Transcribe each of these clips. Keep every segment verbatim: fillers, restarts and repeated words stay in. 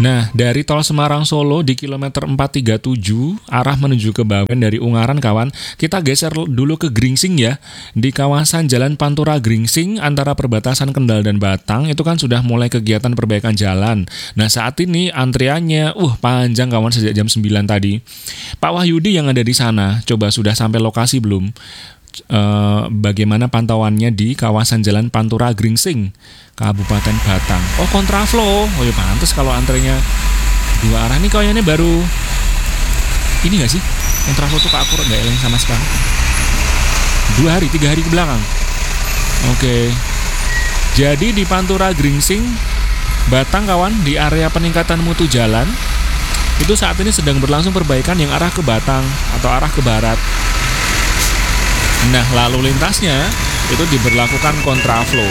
Nah, dari tol Semarang Solo di kilometer empat tiga tujuh arah menuju ke Bawen dari Ungaran kawan, kita geser dulu ke Gringsing ya. Di kawasan Jalan Pantura Gringsing antara perbatasan Kendal dan Batang itu kan sudah mulai kegiatan perbaikan jalan. Nah, saat ini antriannya uh panjang kawan sejak jam sembilan tadi. Pak Wahyudi yang ada di sana, coba sudah sampai lokasi belum? Uh, bagaimana pantauannya di kawasan Jalan Pantura Gringsing, Kabupaten Batang. Oh, kontraflow. Oh ya pantas kalau antrenya dua arah. Ini kayaknya baru ini gak sih? Kontraflow tuh Kak Akur gak eleng sama sekali. Dua hari, tiga hari ke belakang. Oke. Jadi di Pantura Gringsing Batang kawan, di area peningkatan mutu jalan itu saat ini sedang berlangsung perbaikan yang arah ke Batang atau arah ke barat. Nah, lalu lintasnya itu diberlakukan kontraflow.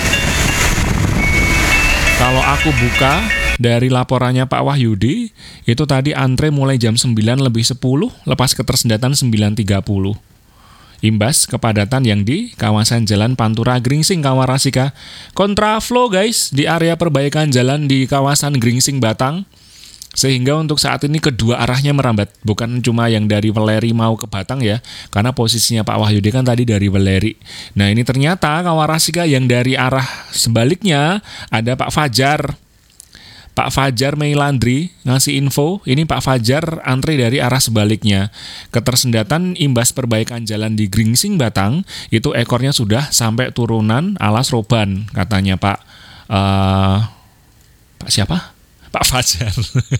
Kalau aku buka dari laporannya Pak Wahyudi, itu tadi antre mulai jam sembilan lebih sepuluh, lepas ketersendatan sembilan tiga puluh. Imbas kepadatan yang di kawasan Jalan Pantura Gringsing Kawarasika. Kontraflow guys, di area perbaikan jalan di kawasan Gringsing Batang. Sehingga untuk saat ini kedua arahnya merambat, bukan cuma yang dari Weleri mau ke Batang ya, karena posisinya Pak Wahyudi kan tadi dari Weleri. Nah ini ternyata Kawarasika yang dari arah sebaliknya ada Pak Fajar. Pak Fajar Meilandri ngasih info, ini Pak Fajar antre dari arah sebaliknya. Ketersendatan imbas perbaikan jalan di Gringsing Batang, itu ekornya sudah sampai turunan Alas Roban, katanya Pak uh, Pak siapa? Pak Fajar.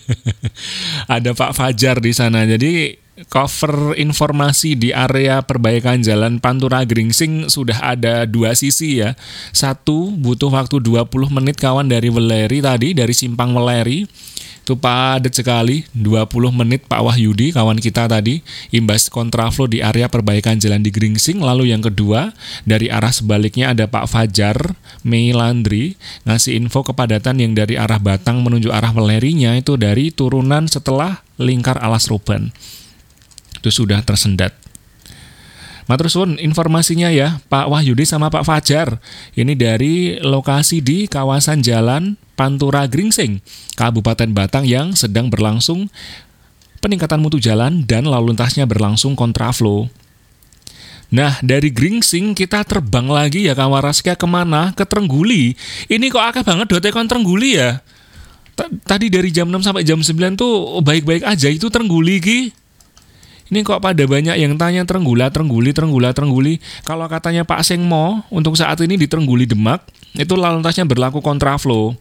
Ada Pak Fajar di sana. Jadi cover informasi di area perbaikan jalan Pantura Gringsing sudah ada dua sisi ya. Satu butuh waktu dua puluh menit kawan dari Weleri tadi, dari Simpang Weleri. Itu padat sekali, dua puluh menit Pak Wahyudi kawan kita tadi imbas kontraflow di area perbaikan jalan di Gringsing. Lalu yang kedua dari arah sebaliknya ada Pak Fajar Meilandri ngasih info kepadatan yang dari arah Batang menuju arah Welerinya itu dari turunan setelah lingkar Alas Roban. Itu sudah tersendat. Matur suwun informasinya ya Pak Wahyudi sama Pak Fajar. Ini dari lokasi di kawasan Jalan Pantura Gringsing, Kabupaten Batang yang sedang berlangsung peningkatan mutu jalan dan lalu lintasnya berlangsung kontraflow. Nah, dari Gringsing kita terbang lagi ya Kawarasika kemana? Ke Trengguli. Ini kok akeh banget dotekon Trengguli ya? Tadi dari jam enam sampai jam sembilan tuh baik-baik aja itu Trengguli ki. Ini kok pada banyak yang tanya Trenggula, Trengguli, Trenggula, Trengguli. Kalau katanya Pak Sengmo, untuk saat ini di Trengguli Demak, itu lalu lintasnya berlaku kontraflow.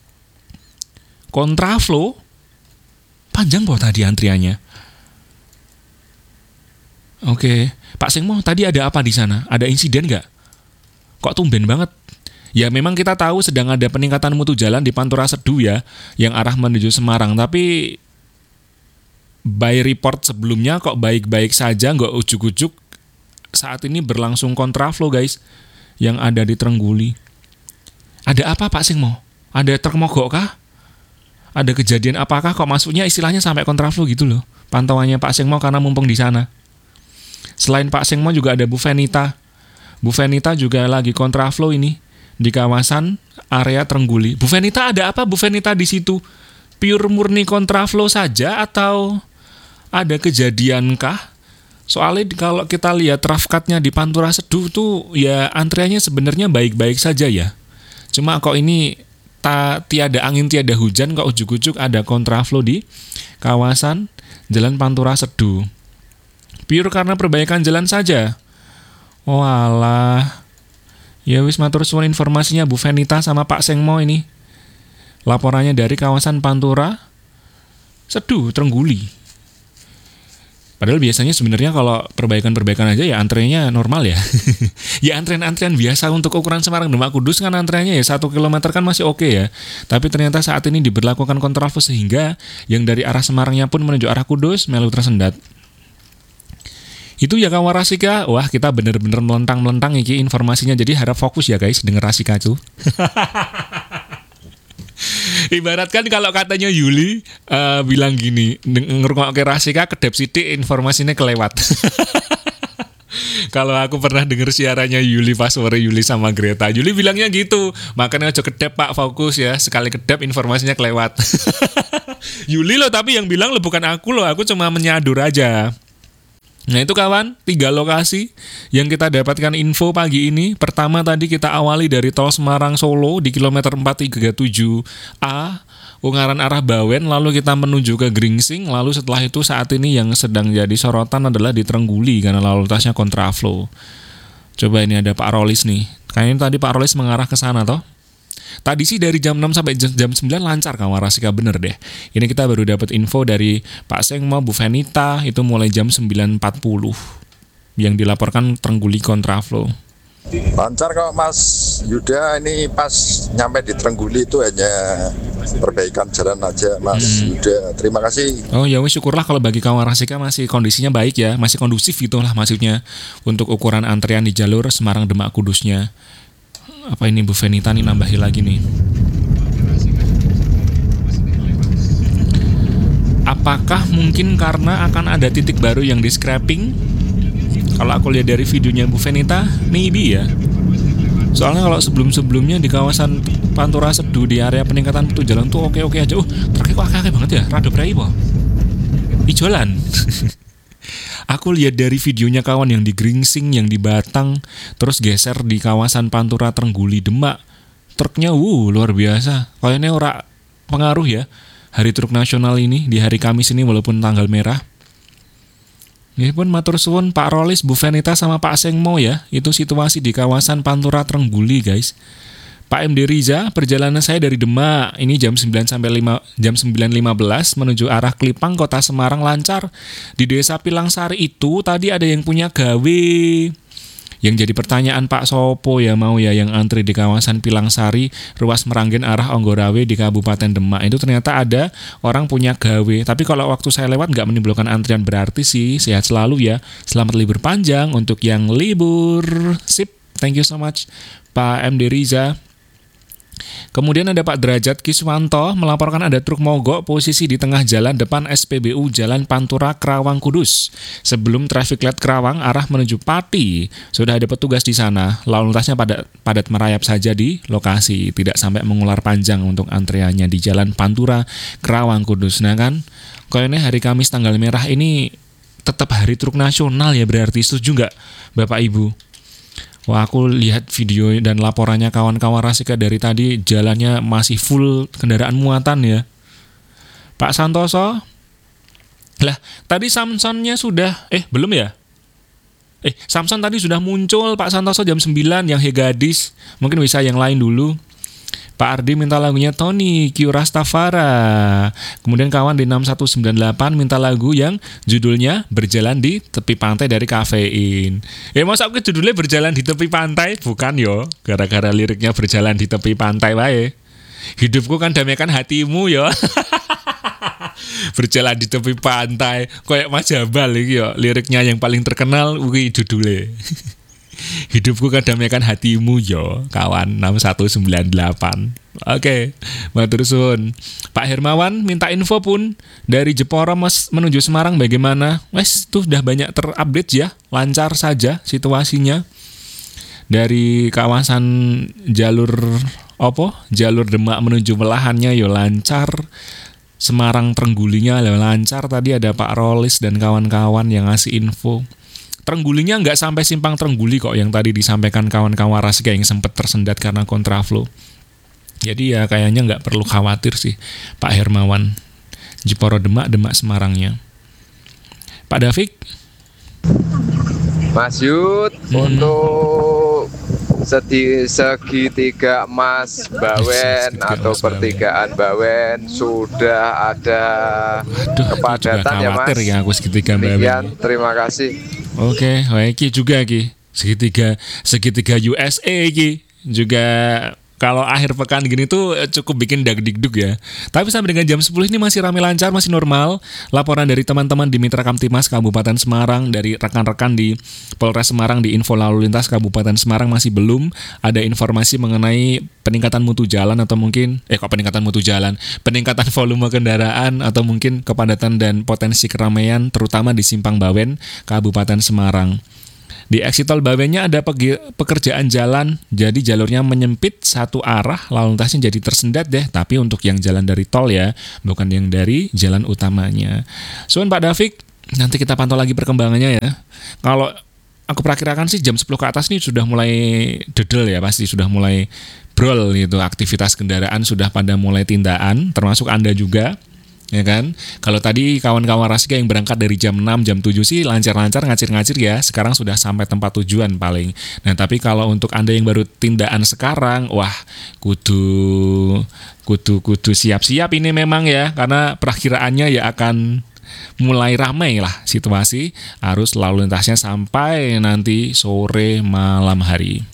Kontraflow? Panjang kok tadi antriannya. Oke, Pak Sengmo, tadi ada apa di sana? Ada insiden nggak? Kok tumben banget? Ya memang kita tahu sedang ada peningkatan mutu jalan di Pantura Sedu ya, yang arah menuju Semarang. Tapi by report sebelumnya kok baik-baik saja, nggak ujuk-ujuk saat ini berlangsung kontraflow guys yang ada di Trengguli. Ada apa Pak Sengmo? Ada truk mogok kah? Ada kejadian apakah kok masuknya istilahnya sampai kontraflow gitu loh pantauannya Pak Sengmo karena mumpung di sana. Selain Pak Sengmo juga ada Bu Venita. Bu Venita juga lagi kontraflow ini di kawasan area Trengguli. Bu Venita ada apa Bu Venita di situ? Pure murni kontraflow saja atau ada kejadian kah? Soalnya kalau kita lihat rafkatnya di Pantura Sedu tuh ya antriannya sebenarnya baik-baik saja ya. Cuma kok ini ta, tiada angin tiada hujan kok ujuk-ujuk ada kontraflow di kawasan Jalan Pantura Sedu. Pure karena perbaikan jalan saja. Oh alah. Ya wis matur suwun informasinya Bu Venita sama Pak Sengmo ini. Laporannya dari kawasan Pantura Sedu, Trengguli. Padahal biasanya sebenarnya kalau perbaikan-perbaikan aja ya antrenya normal ya. Ya antrian-antrian biasa untuk ukuran Semarang Demak Kudus kan antriannya ya satu kilometer kan masih oke ya. Tapi ternyata saat ini diberlakukan kontraflow sehingga yang dari arah Semarangnya pun menuju arah Kudus melu tersendat. Itu ya Kawarasika. Wah kita bener-bener melentang-melentang iki informasinya. Jadi harap fokus ya guys denger Rasika cu. Ibaratkan kalau katanya Yuli uh, bilang gini, ngerungokke Rasika kedep sithik informasinya kelewat. Kalau aku pernah denger siarannya Yuli pas sore, Yuli sama Greta. Yuli bilangnya gitu. Makanya aja kedep Pak, fokus ya. Sekali kedep informasinya kelewat. Yuli loh tapi yang bilang lo, bukan aku loh. Aku cuma menyadur aja. Nah itu kawan, tiga lokasi yang kita dapatkan info pagi ini. Pertama tadi kita awali dari tol Semarang Solo di kilometer empat tiga tujuh A, Ungaran arah Bawen, lalu kita menuju ke Gringsing, lalu setelah itu saat ini yang sedang jadi sorotan adalah di Trengguli karena lalu lintasnya kontraflow. Coba ini ada Pak Rolis nih, kayaknya tadi Pak Rolis mengarah ke sana toh. Tadi sih dari jam enam sampai jam sembilan lancar kawan Rasika, bener deh. Ini kita baru dapat info dari Pak Sengmo, Bu Venita, itu mulai jam sembilan empat puluh yang dilaporkan Trengguli kontraflow. Lancar kok Mas Yuda, ini pas nyampe di Trengguli itu hanya perbaikan jalan aja Mas hmm. Yuda. Terima kasih. Oh ya wis, syukurlah kalau bagi kawan Rasika masih kondisinya baik ya, masih kondusif itulah maksudnya untuk ukuran antrian di jalur Semarang Demak Kudusnya. Apa ini Bu Venita nih nambahin lagi nih. Apakah mungkin karena akan ada titik baru yang di scrapping? Kalau aku lihat dari videonya Bu Venita, maybe ya. Soalnya kalau sebelum-sebelumnya di kawasan Pantura Sedu di area peningkatan pintu jalan tuh oke-oke aja. Uh, truknya kok akeh banget ya, rada prei po. Ijolan. Aku lihat dari videonya kawan yang di Gringsing, yang di Batang, terus geser di kawasan Pantura Trengguli Demak. Truknya wuh luar biasa. Kayaknya ora pengaruh ya Hari Truk Nasional ini di hari Kamis ini walaupun tanggal merah. Ini pun matur suwun Pak Rolis, Bu Venita sama Pak Sengmo ya. Itu situasi di kawasan Pantura Trengguli guys. Pak M D Riza, perjalanan saya dari Demak ini jam sembilan sampai lima, jam sembilan lima belas menuju arah Klipang Kota Semarang lancar. Di Desa Pilangsari itu tadi ada yang punya gawe. Yang jadi pertanyaan Pak Sopo ya mau ya yang antri di kawasan Pilangsari, Ruas Meranggen arah Onggorawe di Kabupaten Demak. Itu ternyata ada orang punya gawe. Tapi kalau waktu saya lewat nggak menimbulkan antrian berarti sih. Sehat selalu ya. Selamat libur panjang untuk yang libur. Sip, thank you so much Pak M D Riza. Kemudian ada Pak Derajat Kiswanto melaporkan ada truk mogok posisi di tengah jalan depan S P B U Jalan Pantura Kerawang Kudus. Sebelum traffic light Kerawang arah menuju Pati, sudah ada petugas di sana. Lalu lintasnya padat, padat merayap saja di lokasi, tidak sampai mengular panjang untuk antreannya di Jalan Pantura Kerawang Kudus. Nah kan, kayaknya hari Kamis tanggal merah ini tetap Hari Truk Nasional ya berarti, setuju nggak Bapak Ibu? Wah, aku lihat video dan laporannya kawan-kawan Rasika dari tadi jalannya masih full kendaraan muatan ya. Pak Santoso, lah tadi Samsonnya sudah, eh belum ya? Eh Samson tadi sudah muncul Pak Santoso jam sembilan yang Hegadis, mungkin bisa yang lain dulu. Pak Ardi minta lagunya Tony Q Rastafara. Kemudian kawan di enam satu sembilan delapan minta lagu yang judulnya Berjalan di Tepi Pantai dari Kafein. Eh masa aku judulnya Berjalan di Tepi Pantai? Bukan yo, gara-gara liriknya Berjalan di Tepi Pantai wae. Hidupku kan damaikan hatimu yo. Berjalan di tepi pantai. Kayak Mas Jabal iki yo, liriknya yang paling terkenal kuwi judulnya. Hidupku kan damaikan hatimu yo kawan enam satu sembilan delapan. Oke, matur suwun. Pak Hermawan minta info pun dari Jepara mas menuju Semarang bagaimana? Wes tuh udah banyak terupdate ya, lancar saja situasinya. Dari kawasan jalur opo? Jalur Demak menuju Melahannya yo lancar. Semarang Trenggulinya yo lancar. Tadi ada Pak Rolis dan kawan-kawan yang ngasih info. Trenggulinya nggak sampai simpang Trengguli kok yang tadi disampaikan kawan-kawan Rasika yang sempat tersendat karena kontraflow. Jadi ya kayaknya nggak perlu khawatir sih Pak Hermawan. Jepara Demak, Demak Semarangnya. Pak Davik? Mas Yud, hmm. untuk segi, segitiga emas Bawen segitiga atau emas pertigaan Bawen. Bawen sudah ada Waduh, kepadatan ya Mas. Ya aku segitiga Bawen. Terima kasih. Oke, okay. Ki juga Ki. Segitiga segitiga U S A Ki. Juga kalau akhir pekan gini tuh cukup bikin dag-digdug ya. Tapi sampai dengan jam sepuluh ini masih ramai lancar, masih normal. Laporan dari teman-teman di Mitra Kamtimas Kabupaten Semarang, dari rekan-rekan di Polres Semarang di Info Lalu Lintas Kabupaten Semarang masih belum ada informasi mengenai peningkatan mutu jalan atau mungkin eh kok peningkatan mutu jalan, peningkatan volume kendaraan atau mungkin kepadatan dan potensi keramaian terutama di Simpang Bawen Kabupaten Semarang. Di exit tol Bawennya ada pegi- pekerjaan jalan, jadi jalurnya menyempit satu arah, lalu lintasnya jadi tersendat deh. Tapi untuk yang jalan dari tol ya, bukan yang dari jalan utamanya. Soalnya Pak David, nanti kita pantau lagi perkembangannya ya. Kalau aku perakirakan sih jam sepuluh ke atas nih sudah mulai dedel ya, pasti sudah mulai brol gitu. Aktivitas kendaraan sudah pada mulai tindaan, termasuk Anda juga. Ya kan, kalau tadi kawan-kawan Rasika yang berangkat dari jam enam, jam tujuh sih lancar-lancar, ngacir-ngacir ya, sekarang sudah sampai tempat tujuan paling. Nah tapi kalau untuk Anda yang baru tindaan sekarang, wah kudu kudu kudu siap-siap ini memang ya, karena perakiraannya ya akan mulai ramai lah situasi arus lalu lintasnya sampai nanti sore malam hari.